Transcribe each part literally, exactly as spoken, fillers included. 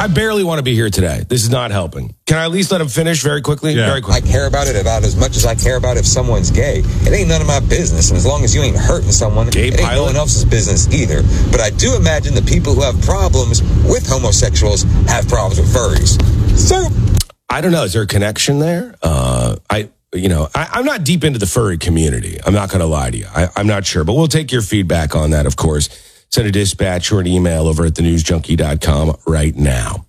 I barely want to be here today. This is not helping. Can I at least let him finish very quickly? Yeah. Very quickly. I care about it about as much as I care about if someone's gay. It ain't none of my business, and as long as you ain't hurting someone, Gay it ain't pilot? no one else's business either. But I do imagine the people who have problems with homosexuals have problems with furries. So, I don't know. Is there a connection there? Uh, I, you know, I, I'm not deep into the furry community. I'm not going to lie to you. I, I'm not sure, but we'll take your feedback on that, of course. Send a dispatch or an email over at the news junkie dot com right now.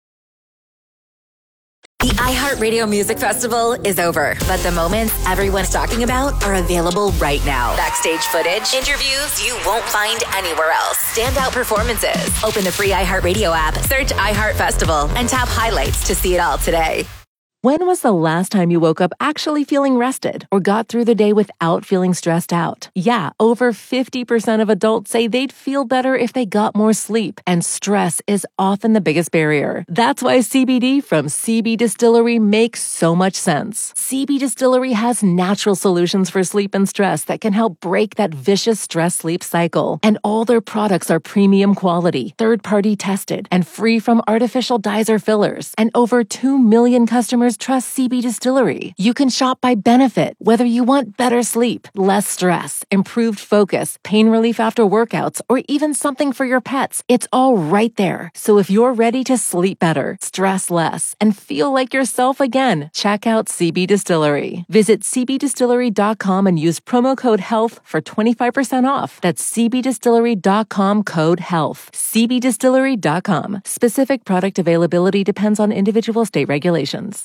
The iHeartRadio Music Festival is over, but the moments everyone's talking about are available right now. Backstage footage, interviews you won't find anywhere else, standout performances. Open the free iHeartRadio app, search iHeart Festival, and tap highlights to see it all today. When was the last time you woke up actually feeling rested or got through the day without feeling stressed out? Yeah, over fifty percent of adults say they'd feel better if they got more sleep, and stress is often the biggest barrier. That's why C B D from C B Distillery makes so much sense. C B Distillery has natural solutions for sleep and stress that can help break that vicious stress-sleep cycle. And all their products are premium quality, third-party tested, and free from artificial dyes or fillers. And over two million customers trust C B Distillery. You can shop by benefit, whether you want better sleep, less stress, improved focus, pain relief after workouts, or even something for your pets. It's all right there. So if you're ready to sleep better, stress less, and feel like yourself again, check out C B Distillery. Visit c b distillery dot com and use promo code HEALTH for twenty-five percent off. That's c b distillery dot com code HEALTH. c b distillery dot com. Specific product availability depends on individual state regulations.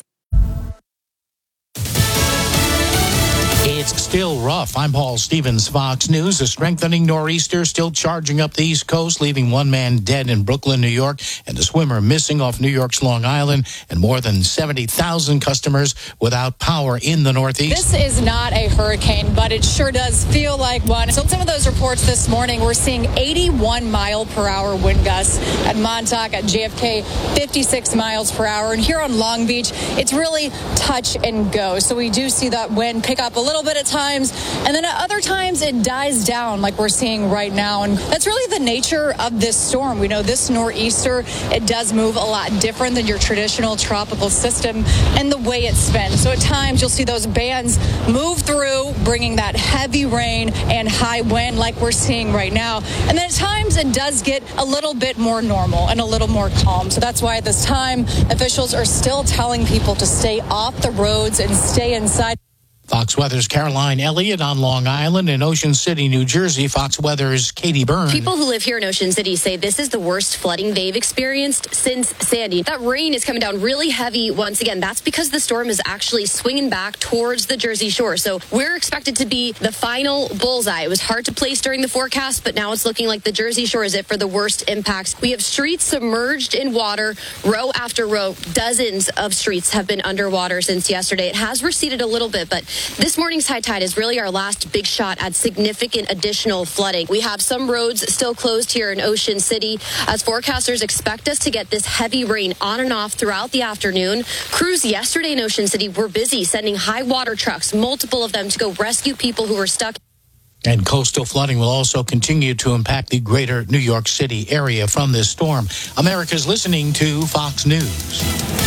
It's still rough. I'm Paul Stevens, Fox News. A strengthening nor'easter still charging up the East Coast, leaving one man dead in Brooklyn, New York, and a swimmer missing off New York's Long Island, and more than seventy thousand customers without power in the Northeast. This is not a hurricane, but it sure does feel like one. So some of those reports this morning, we're seeing eighty-one mile per hour wind gusts at Montauk, at J F K, fifty-six miles per hour. And here on Long Beach, it's really touch and go. So we do see that wind pick up a little bit at times, and then at other times it dies down like we're seeing right now. And that's really the nature of this storm. We know this nor'easter, it does move a lot different than your traditional tropical system and the way it spins. So at times you'll see those bands move through, bringing that heavy rain and high wind like we're seeing right now. And then at times it does get a little bit more normal and a little more calm. So that's why at this time officials are still telling people to stay off the roads and stay inside. Fox Weather's Caroline Elliott on Long Island. In Ocean City, New Jersey, Fox Weather's Katie Byrne. People who live here in Ocean City say this is the worst flooding they've experienced since Sandy. That rain is coming down really heavy once again. That's because the storm is actually swinging back towards the Jersey Shore. So we're expected to be the final bullseye. It was hard to place during the forecast, but now it's looking like the Jersey Shore is it for the worst impacts. We have streets submerged in water, row after row. Dozens of streets have been underwater since yesterday. It has receded a little bit, but this morning's high tide is really our last big shot at significant additional flooding. We have some roads still closed here in Ocean City as forecasters expect us to get this heavy rain on and off throughout the afternoon. Crews yesterday in Ocean City were busy sending high water trucks, multiple of them, to go rescue people who were stuck. And coastal flooding will also continue to impact the greater New York City area from this storm. America's listening to Fox News.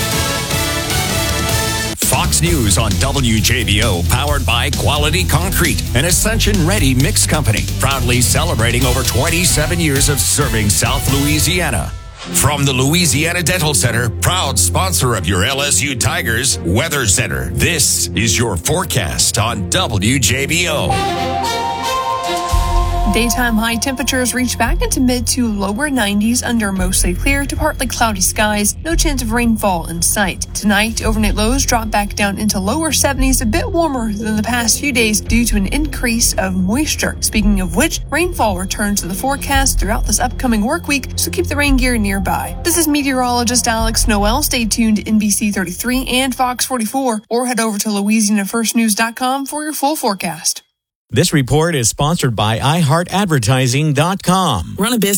Fox News on W J B O, powered by Quality Concrete, an Ascension-ready mix company, proudly celebrating over twenty-seven years of serving South Louisiana. From the Louisiana Dental Center, proud sponsor of your L S U Tigers Weather Center, this is your forecast on W J B O. Daytime high temperatures reach back into mid to lower nineties under mostly clear to partly cloudy skies. No chance of rainfall in sight. Tonight, overnight lows drop back down into lower seventies, a bit warmer than the past few days due to an increase of moisture. Speaking of which, rainfall returns to the forecast throughout this upcoming work week, so keep the rain gear nearby. This is meteorologist Alex Noel. Stay tuned to N B C thirty-three and Fox forty-four, or head over to Louisiana First News dot com for your full forecast. This report is sponsored by i heart advertising dot com. Run a business?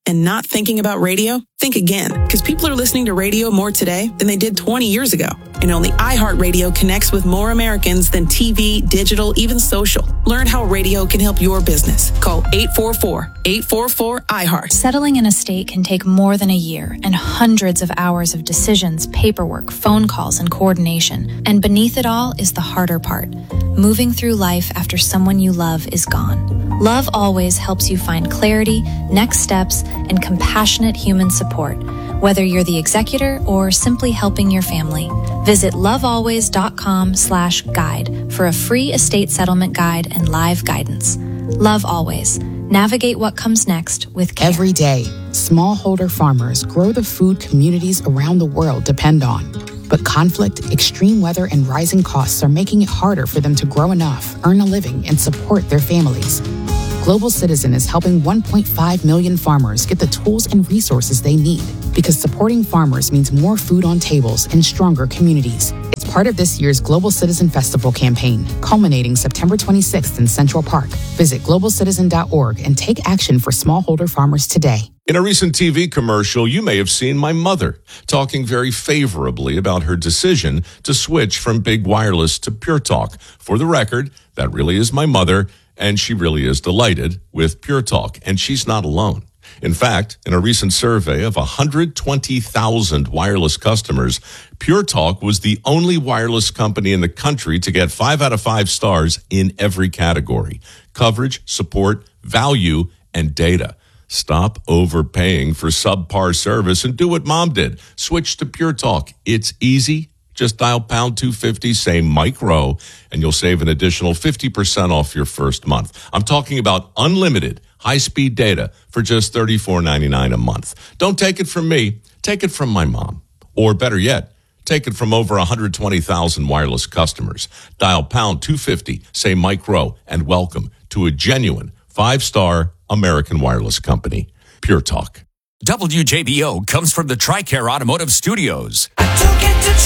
and not thinking about radio? Think again, because people are listening to radio more today than they did twenty years ago. And only iHeartRadio connects with more Americans than T V, digital, even social. Learn how radio can help your business. Call eight four four, eight four four, I heart. Settling in a state can take more than a year and hundreds of hours of decisions, paperwork, phone calls, and coordination. And beneath it all is the harder part. Moving through life after someone you love is gone. Love Always helps you find clarity, next steps, and compassionate human support, whether you're the executor or simply helping your family. Visit lovealways.com slash guide for a free estate settlement guide and live guidance. Love Always. Navigate what comes next with care. Every day, smallholder farmers grow the food communities around the world depend on. But conflict, extreme weather, and rising costs are making it harder for them to grow enough, earn a living, and support their families. Global Citizen is helping one point five million farmers get the tools and resources they need, because supporting farmers means more food on tables and stronger communities. It's part of this year's Global Citizen Festival campaign, culminating September twenty-sixth in Central Park. Visit global citizen dot org and take action for smallholder farmers today. In a recent T V commercial, you may have seen my mother talking very favorably about her decision to switch from Big Wireless to Pure Talk. For the record, that really is my mother, and she really is delighted with Pure Talk, and she's not alone. In fact, in a recent survey of one hundred twenty thousand wireless customers, Pure Talk was the only wireless company in the country to get five out of five stars in every category: coverage, support, value, and data. Stop overpaying for subpar service and do what Mom did. Switch to Pure Talk. It's easy. Just dial pound two fifty, say Mike Rowe, and you'll save an additional fifty percent off your first month. I'm talking about unlimited high-speed data for just thirty-four ninety-nine a month. Don't take it from me. Take it from my mom. Or better yet, take it from over one hundred twenty thousand wireless customers. Dial pound two fifty, say Mike Rowe, and welcome to a genuine five-star American wireless company, Pure Talk. W J B O comes from the TRICARE Automotive Studios. I took it to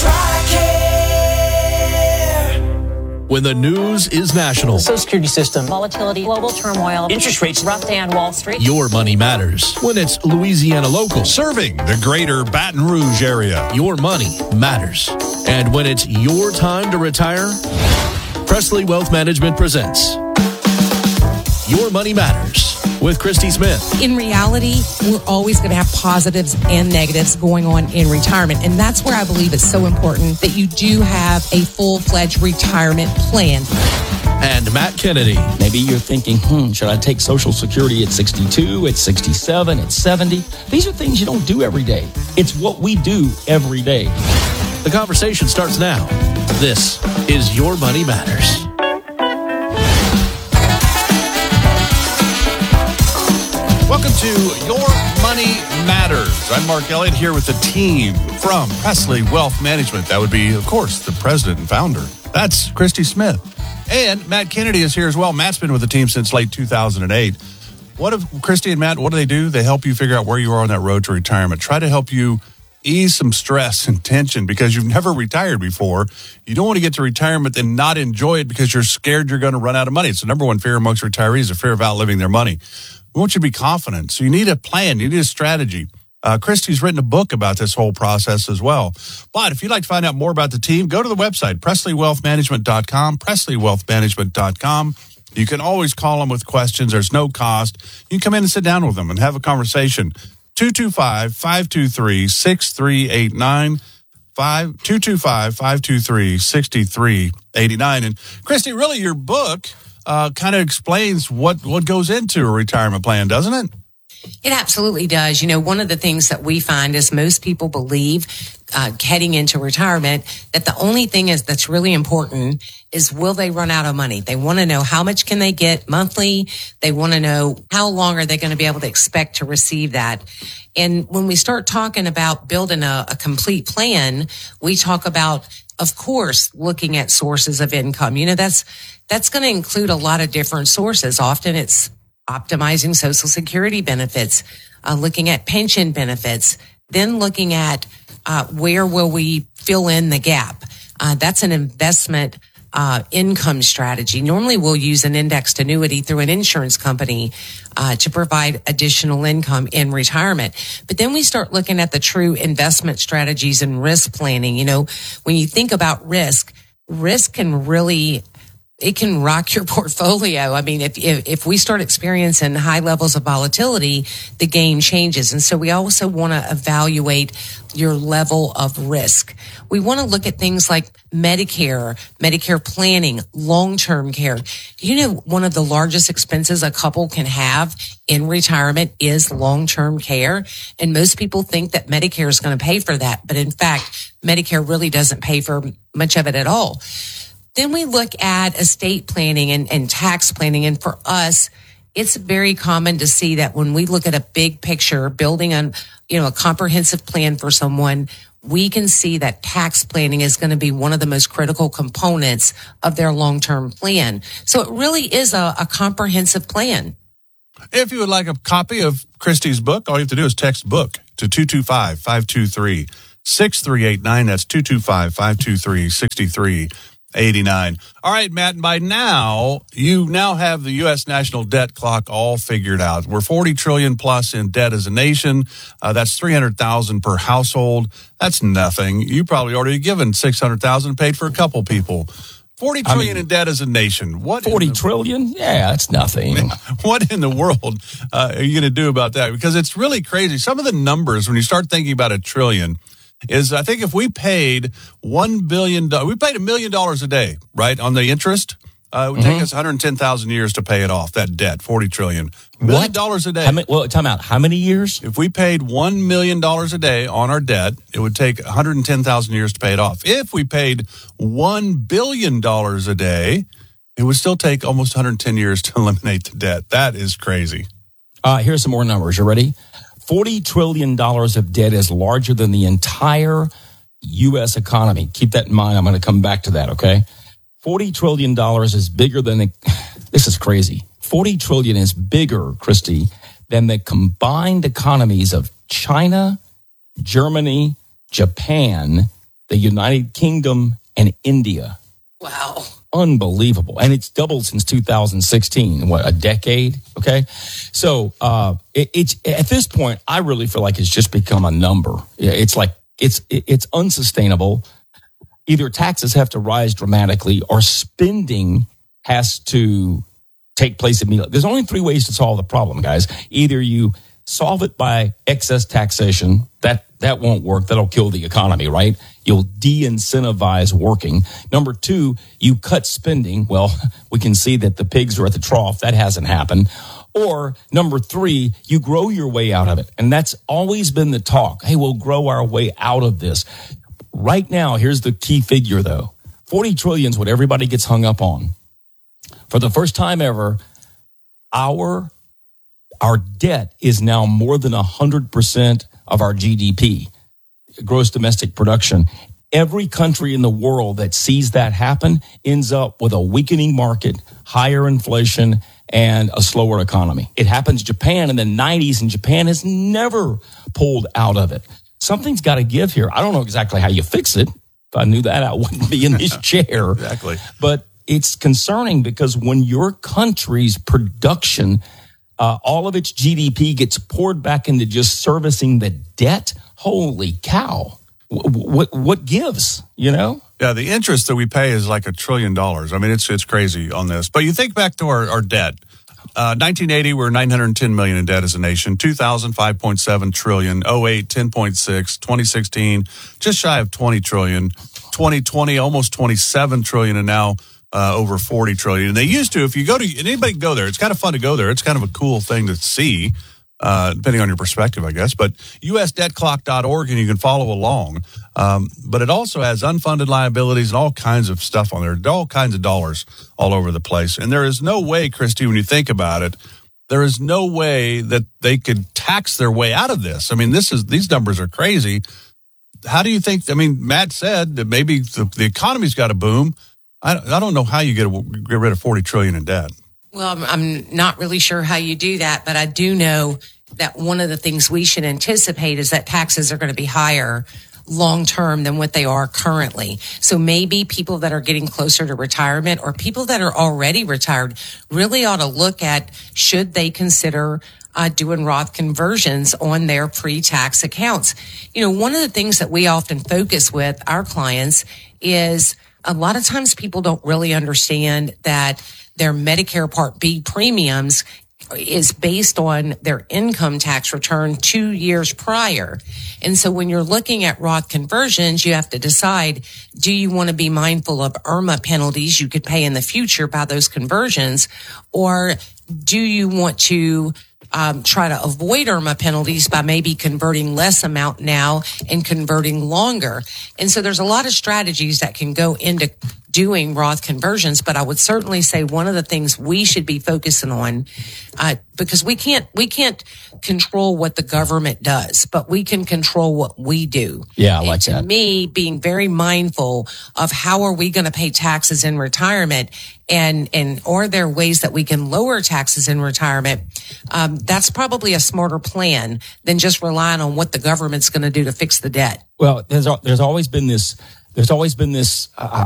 TRICARE. When the news is national, Social Security system, volatility, global turmoil, interest rates, rough day on Wall Street. Your money matters. When it's Louisiana local, serving the greater Baton Rouge area, your money matters. And when it's your time to retire, Presley Wealth Management presents Your Money Matters with Christy Smith. In reality, we're always going to have positives and negatives going on in retirement. And that's where I believe it's so important that you do have a full-fledged retirement plan. And Matt Kennedy. Maybe you're thinking, hmm, should I take Social Security at sixty-two, at sixty-seven, at seventy? These are things you don't do every day. It's what we do every day. The conversation starts now. This is Your Money Matters. Welcome to Your Money Matters. I'm Mark Elliott here with the team from Presley Wealth Management. That would be, of course, the president and founder. That's Christy Smith. And Matt Kennedy is here as well. Matt's been with the team since late two thousand eight. What if Christy and Matt, what do they do? They help you figure out where you are on that road to retirement. Try to help you ease some stress and tension because you've never retired before. You don't want to get to retirement and not enjoy it because you're scared you're going to run out of money. It's the number one fear amongst retirees, the fear of outliving their money. We want you to be confident. So you need a plan. You need a strategy. Uh, Christy's written a book about this whole process as well. But if you'd like to find out more about the team, go to the website, presley wealth management dot com, presley wealth management dot com. You can always call them with questions. There's no cost. You can come in and sit down with them and have a conversation. two two five, five two three, six three eight nine, two two five, five two three, six three eight nine. And Christy, really your book Uh, kind of explains what, what goes into a retirement plan, doesn't it? It absolutely does. You know, one of the things that we find is most people believe uh, heading into retirement that the only thing is that's really important is will they run out of money? They want to know how much can they get monthly. They want to know how long are they going to be able to expect to receive that. And when we start talking about building a, a complete plan, we talk about, of course, looking at sources of income. You know, that's that's going to include a lot of different sources. Often it's optimizing Social Security benefits, uh, looking at pension benefits, then looking at uh, where will we fill in the gap. Uh, that's an investment uh, income strategy. Normally we'll use an indexed annuity through an insurance company uh, to provide additional income in retirement. But then we start looking at the true investment strategies and risk planning. You know, when you think about risk, risk can really it can rock your portfolio. I mean, if, if if we start experiencing high levels of volatility, the game changes. And so we also want to evaluate your level of risk. We want to look at things like Medicare, Medicare planning, long-term care. You know, one of the largest expenses a couple can have in retirement is long-term care. And most people think that Medicare is going to pay for that. But in fact, Medicare really doesn't pay for much of it at all. Then we look at estate planning and, and tax planning. And for us, it's very common to see that when we look at a big picture, building on, you know, a comprehensive plan for someone, we can see that tax planning is going to be one of the most critical components of their long-term plan. So it really is a, a comprehensive plan. If you would like a copy of Christy's book, all you have to do is text book to two two five, five two three, six three eight nine. That's two two five, five two three, six three eighty-nine. All right, Matt, and by now, you now have the U S national debt clock all figured out. We're forty trillion plus in debt as a nation. Uh, that's three hundred thousand per household. That's nothing. You probably already given six hundred thousand, paid for a couple people. forty trillion I mean, in debt as a nation. What forty the, trillion? Yeah, that's nothing. What in the world uh, are you going to do about that? Because it's really crazy. Some of the numbers, when you start thinking about a trillion, is I think if we paid one billion dollars, we paid a million dollars a day, right, on the interest, uh, it would mm-hmm. take us one hundred ten thousand years to pay it off, that debt, forty trillion. Million dollars a day. How many, well, time out. How many years? If we paid one million dollars a day on our debt, it would take one hundred ten thousand years to pay it off. If we paid one billion dollars a day, it would still take almost one hundred ten years to eliminate the debt. That is crazy. Uh, here's some more numbers. You ready? forty trillion dollars of debt is larger than the entire U S economy. Keep that in mind. I'm going to come back to that, okay? forty trillion dollars is bigger than the, this is crazy. forty trillion dollars is bigger, Christy, than the combined economies of China, Germany, Japan, the United Kingdom, and India. Wow. Unbelievable. And it's doubled since two thousand sixteen. What, a decade? Okay. So, uh, it, it's, at this point, I really feel like it's just become a number. It's like, it's, it's unsustainable. Either taxes have to rise dramatically or spending has to take place immediately. There's only three ways to solve the problem, guys. Either you solve it by excess taxation. That, that won't work. That'll kill the economy, right? You'll de-incentivize working. Number two, you cut spending. Well, we can see that the pigs are at the trough. That hasn't happened. Or number three, you grow your way out of it. And that's always been the talk. Hey, we'll grow our way out of this. Right now, here's the key figure, though. forty trillion is what everybody gets hung up on. For the first time ever, our, our debt is now more than one hundred percent of our G D P, gross domestic production. Every country in the world that sees that happen ends up with a weakening market, higher inflation, and a slower economy. It happens Japan in the nineties, and Japan has never pulled out of it. Something's got to give here. I don't know exactly how you fix it. If I knew that, I wouldn't be in this chair. Exactly. But it's concerning because when your country's production, uh, all of its G D P gets poured back into just servicing the debt, holy cow. What what gives, you know? Yeah, the interest that we pay is like a trillion dollars. I mean, it's it's crazy on this. But you think back to our, our debt. Uh, nineteen eighty, we were nine hundred ten million in debt as a nation. two thousand, five point seven trillion. oh eight, ten point six. twenty sixteen, just shy of twenty trillion. twenty twenty, almost twenty-seven trillion, and now uh, over forty trillion. And they used to, if you go to, and anybody can go there, it's kind of fun to go there. It's kind of a cool thing to see. Uh, depending on your perspective, I guess, but U S debt clock dot org, and you can follow along. Um, but it also has unfunded liabilities and all kinds of stuff on there, all kinds of dollars all over the place. And there is no way, Christy, when you think about it, there is no way that they could tax their way out of this. I mean, this is, these numbers are crazy. How do you think, I mean, Matt said that maybe the, the economy's got to boom. I, I don't know how you get, a, get rid of forty trillion in debt. Well, I'm, I'm not really sure how you do that, but I do know that one of the things we should anticipate is that taxes are going to be higher long term than what they are currently. So maybe people that are getting closer to retirement or people that are already retired really ought to look at, should they consider uh, doing Roth conversions on their pre-tax accounts. You know, one of the things that we often focus with our clients is a lot of times people don't really understand that their Medicare Part B premiums is based on their income tax return two years prior. And so when you're looking at Roth conversions, you have to decide, do you want to be mindful of I R M A penalties you could pay in the future by those conversions, or do you want to um, try to avoid I R M A penalties by maybe converting less amount now and converting longer? And so there's a lot of strategies that can go into doing Roth conversions, but I would certainly say one of the things we should be focusing on, uh, because we can't, we can't control what the government does, but we can control what we do. Yeah, I like and to that. me, being very mindful of how are we going to pay taxes in retirement, and, and are there ways that we can lower taxes in retirement? Um, that's probably a smarter plan than just relying on what the government's going to do to fix the debt. Well, there's, there's always been this, there's always been this, uh,